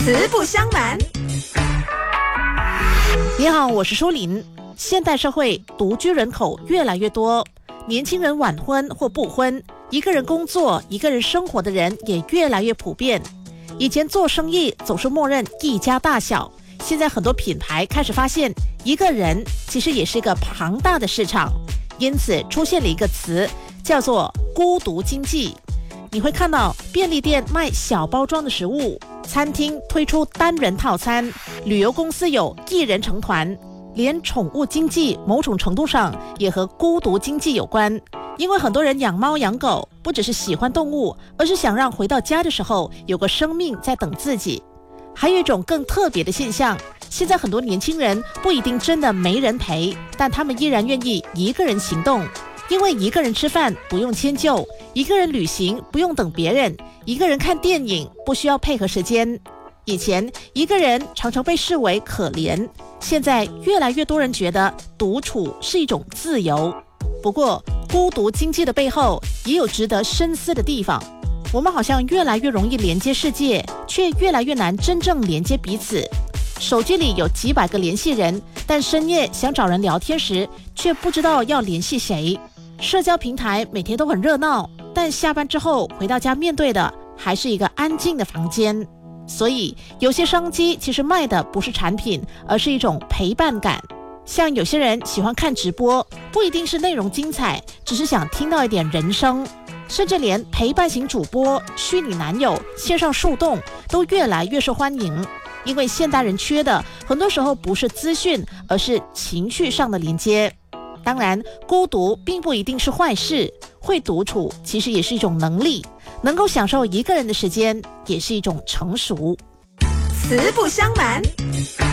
实不相瞒。 你好，我是舒琳。现代社会独居人口越来越多，年轻人晚婚或不婚，一个人工作、一个人生活的人也越来越普遍。以前做生意总是默认一家大小，现在很多品牌开始发现，一个人其实也是一个庞大的市场，因此出现了一个词，叫做孤独经济。你会看到便利店卖小包装的食物，餐厅推出单人套餐，旅游公司有一人成团，连宠物经济某种程度上也和孤独经济有关。因为很多人养猫养狗，不只是喜欢动物，而是想让回到家的时候有个生命在等自己。还有一种更特别的现象，现在很多年轻人不一定真的没人陪，但他们依然愿意一个人行动。因为一个人吃饭不用迁就，一个人旅行不用等别人，一个人看电影不需要配合时间。以前一个人常常被视为可怜，现在越来越多人觉得独处是一种自由。不过孤独经济的背后也有值得深思的地方。我们好像越来越容易连接世界，却越来越难真正连接彼此。手机里有几百个联系人，但深夜想找人聊天时却不知道要联系谁。社交平台每天都很热闹，但下班之后回到家面对的还是一个安静的房间。所以有些商机其实卖的不是产品，而是一种陪伴感。像有些人喜欢看直播，不一定是内容精彩，只是想听到一点人声。甚至连陪伴型主播、虚拟男友、线上树洞都越来越受欢迎。因为现代人缺的很多时候不是资讯，而是情绪上的连接。当然，孤独并不一定是坏事，会独处其实也是一种能力，能够享受一个人的时间也是一种成熟。 实不相瞒。